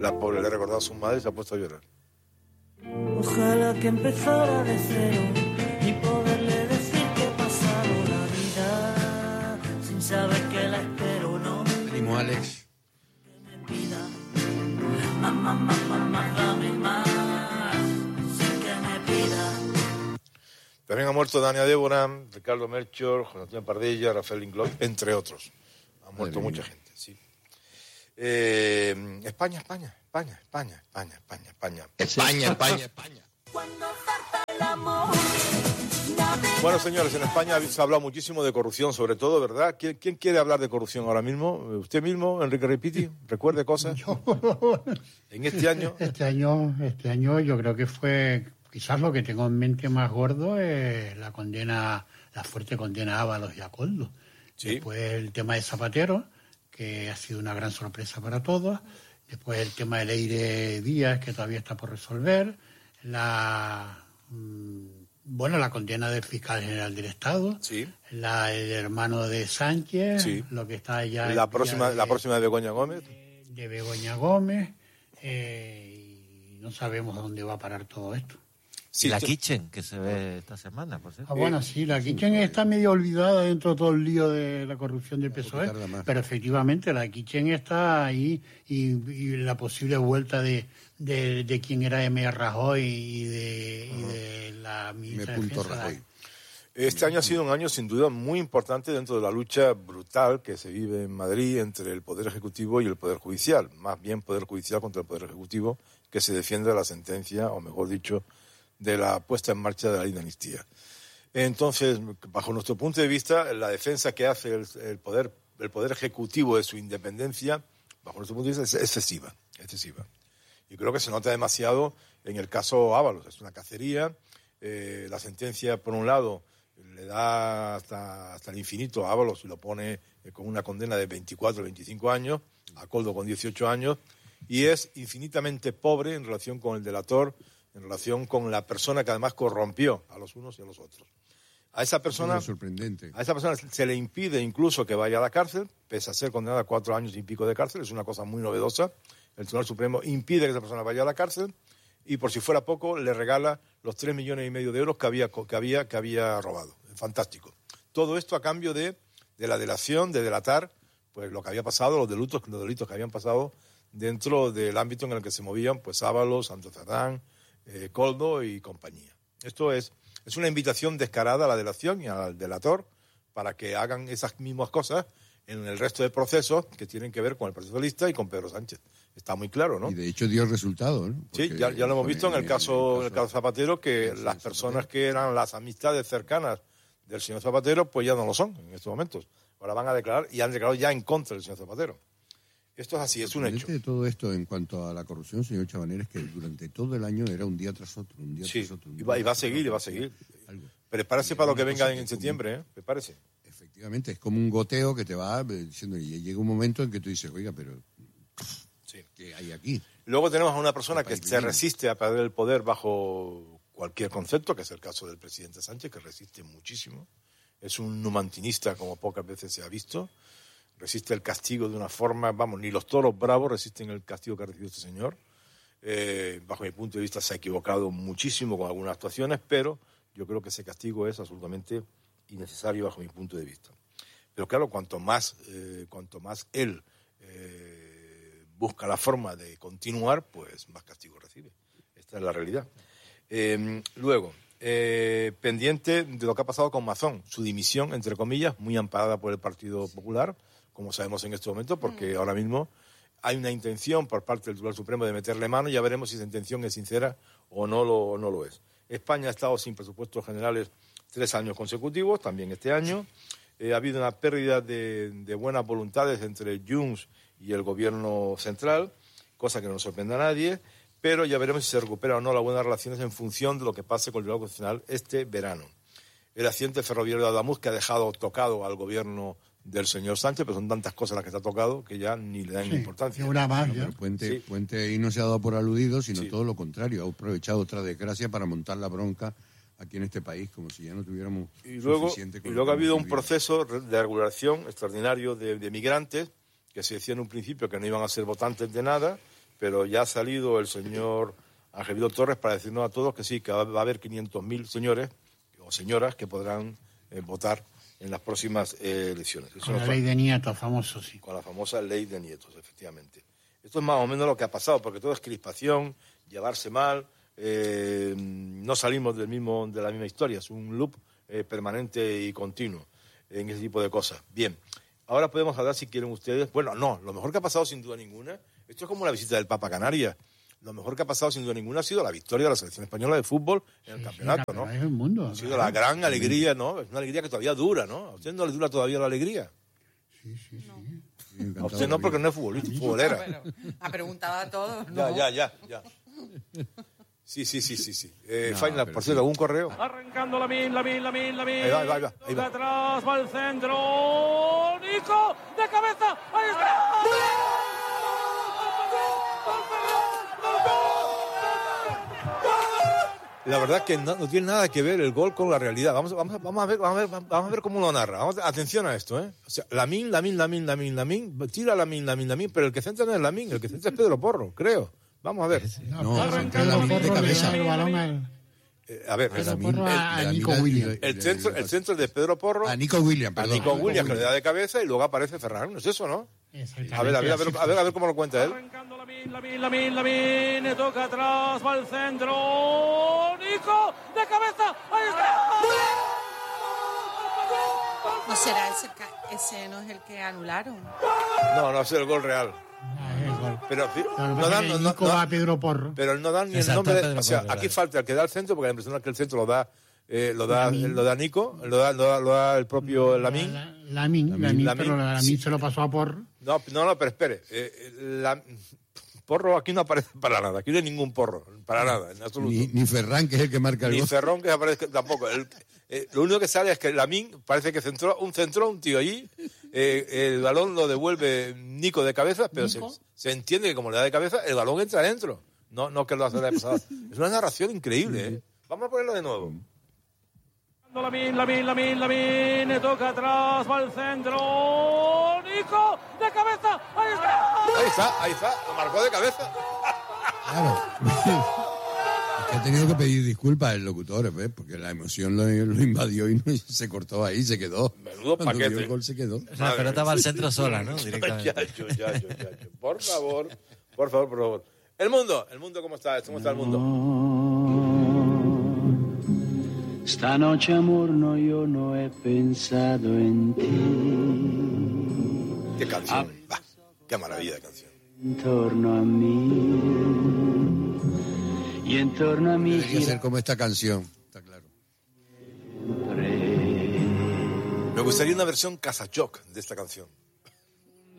La pobre le ha recordado a su madre y se ha puesto a llorar. Ojalá que empezara de cero y poderle decir que he pasado la vida sin saber que la espero, no. Ánimo, Alex. Que me pida más, dame más, sin que me pida. También ha muerto Dania Débora, Ricardo Melchor, José Antonio Pardilla, Rafael Inclón, entre otros. Ha muerto mucha gente, sí. España. Bueno, señores, en España se ha hablado muchísimo de corrupción, sobre todo, ¿verdad? ¿Quién quiere hablar de corrupción ahora mismo? ¿Usted mismo, Enrique Repiti? ¿Recuerde cosas? Yo. ¿En este año? Este año yo creo que fue, quizás lo que tengo en mente más gordo es la fuerte condena a Ábalos y a Koldo. Sí. Después el tema de Zapatero, que ha sido una gran sorpresa para todos. Después el tema de Leire Díaz, que todavía está por resolver. La condena del fiscal general del Estado. Sí. El hermano de Sánchez. Sí. Lo que está ya... La próxima de Begoña Gómez. De Begoña Gómez. Y no sabemos a dónde va a parar todo esto. Sí, la Kitchen, que se ve esta semana, por cierto. Bueno, sí, la Kitchen está medio olvidada dentro de todo el lío de la corrupción del PSOE, pero efectivamente la Kitchen está ahí y la posible vuelta de quien era M. Rajoy y de la ministra de Defensa. Este año ha sido un año sin duda muy importante dentro de la lucha brutal que se vive en Madrid entre el Poder Ejecutivo y el Poder Judicial, más bien Poder Judicial contra el Poder Ejecutivo, que se defiende de la sentencia, o mejor dicho, de la puesta en marcha de la ley de amnistía. Entonces, bajo nuestro punto de vista, la defensa que hace el poder Ejecutivo de su independencia, bajo nuestro punto de vista, es excesiva. Y creo que se nota demasiado en el caso Ábalos. Es una cacería. La sentencia, por un lado, le da hasta el infinito a Ábalos y lo pone con una condena de 24 o 25 años, a Koldo con 18 años, y es infinitamente pobre en relación con el delator, en relación con la persona que además corrompió a los unos y a los otros. A esa persona se le impide incluso que vaya a la cárcel, pese a ser condenada a 4 años y pico de cárcel, es una cosa muy novedosa. El Tribunal Supremo impide que esa persona vaya a la cárcel y, por si fuera poco, le regala los 3,5 millones de euros que había robado. Fantástico. Todo esto a cambio de la delación, de delatar pues lo que había pasado, los delitos que habían pasado dentro del ámbito en el que se movían pues Ábalos, Santos Cerdán, Koldo y compañía. Esto es una invitación descarada a la delación y al delator para que hagan esas mismas cosas en el resto de procesos que tienen que ver con el Partido Socialista y con Pedro Sánchez. Está muy claro, ¿no? Y de hecho dio resultado, ¿no? Porque sí, ya lo hemos visto en el caso Zapatero, que las personas que eran las amistades cercanas del señor Zapatero, pues ya no lo son en estos momentos. Ahora van a declarar y han declarado ya en contra del señor Zapatero. Esto es así, es un hecho. De todo esto en cuanto a la corrupción, señor Chabanera, es que durante todo el año era un día tras otro, tras otro. Y va a seguir. Prepárese para lo que venga en septiembre, prepárese. Efectivamente, es como un goteo que te va diciendo, y llega un momento en que tú dices, oiga, pero ¿qué hay aquí? Luego tenemos a una persona que se resiste a perder el poder bajo cualquier concepto, que es el caso del presidente Sánchez, que resiste muchísimo. Es un numantinista como pocas veces se ha visto. Resiste el castigo de una forma, ni los toros bravos resisten el castigo que ha recibido este señor. Bajo mi punto de vista se ha equivocado muchísimo con algunas actuaciones, pero yo creo que ese castigo es absolutamente innecesario bajo mi punto de vista. Pero claro, cuanto más él busca la forma de continuar, pues más castigo recibe. Esta es la realidad. Luego, pendiente de lo que ha pasado con Mazón, su dimisión, entre comillas, muy amparada por el Partido Popular, como sabemos en este momento, porque ahora mismo hay una intención por parte del Tribunal Supremo de meterle mano, y ya veremos si esa intención es sincera o no lo es. España ha estado sin presupuestos generales 3 años consecutivos, también este año. Ha habido una pérdida de buenas voluntades entre Junts y el gobierno central, cosa que no nos sorprende a nadie, pero ya veremos si se recupera o no las buenas relaciones en función de lo que pase con el Tribunal Constitucional este verano. El accidente ferroviario de Adamuz, que ha dejado tocado al gobierno del señor Sánchez, pero son tantas cosas las que está tocado que ya ni le dan importancia. Una más, pero Puente ahí no se ha dado por aludido, sino todo lo contrario, ha aprovechado otra desgracia para montar la bronca aquí en este país, como si ya no tuviéramos suficiente. Y luego ha habido un proceso de regulación extraordinario de migrantes, que se decía en un principio que no iban a ser votantes de nada, pero ya ha salido el señor Angelito Torres para decirnos a todos que sí, que va a haber 500.000 señores o señoras que podrán votar en las próximas elecciones. Eso con la ley de nietos, famoso, sí. Con la famosa ley de nietos, efectivamente. Esto es más o menos lo que ha pasado, porque todo es crispación, llevarse mal, no salimos de la misma historia, es un loop permanente y continuo en ese tipo de cosas. Bien, ahora podemos hablar, si quieren ustedes, bueno, no, lo mejor que ha pasado sin duda ninguna, esto es como la visita del Papa a Canarias, lo mejor que ha pasado sin duda ninguna ha sido la victoria de la selección española de fútbol en el campeonato, ¿no? Es el mundo. Ha sido la gran alegría, ¿no? Es una alegría que todavía dura, ¿no? ¿A usted no le dura todavía la alegría? Sí, sí, sí. No. A usted no, porque no es futbolista, es futbolera. Bueno, ha preguntado a todos, ¿no? Ya. Sí. Final, por cierto, ¿algún correo? Arrancando Lamine. Ahí va. Atrás va el centro. Nico, de cabeza. Ahí está. La verdad que no tiene nada que ver el gol con la realidad. Vamos a ver cómo lo narra. Atención a esto, ¿eh? O sea, Lamine, tira Lamine, pero el que centra no es Lamine, el que centra es Pedro Porro, creo. Vamos a ver. Pedro Porro le da el balón a ver, a Nico Williams. El centro es de Pedro Porro. A Nico Williams, perdón. A Nico Williams, que le da de cabeza y luego aparece Ferran. ¿No es eso, no? A ver cómo lo cuenta él. Arrancando Lamine, toca atrás, va el centro. Nico, de cabeza. Ahí está. ¿No será ese no es el que anularon? No, ese es el gol real. Pero no dan a Pedro Porro. Pero no dan ni el nombre. O sea, aquí falta el que da el centro, porque la impresión es que el centro lo da Nico, lo da el propio Lamine. Lamine, pero Lamine se lo pasó a Porro. No, pero espere. Porro aquí no aparece para nada. Aquí no hay ningún Porro, para nada, en absoluto. Ni Ferran, que es el que marca el gol. Ni Ferran, que aparece tampoco. Lo único que sale es que Lamine parece que centró un tío allí. El balón lo devuelve Nico de cabeza, pero se entiende que como le da de cabeza, el balón entra adentro. No que lo hace de pasada. Es una narración increíble, ¿eh? Vamos a ponerlo de nuevo. Lamine, toca atrás, va el centro. Nico, de cabeza. Ahí está, lo marcó de cabeza. Claro. Es que ha tenido que pedir disculpas el locutor, ¿ves? Porque la emoción lo invadió y se cortó ahí, se quedó. Menudo Cuando paquete. vio el gol se quedó. La pelota va al centro sola, ¿no? Directamente. Ya. Por favor. El mundo, ¿cómo está? ¿Cómo está el mundo? Esta noche, amor, yo no he pensado en ti. Qué canción, qué maravilla de canción. En torno a mí y en torno a mí. Debería ser como esta canción, está claro. Me gustaría una versión Casachoc de esta canción.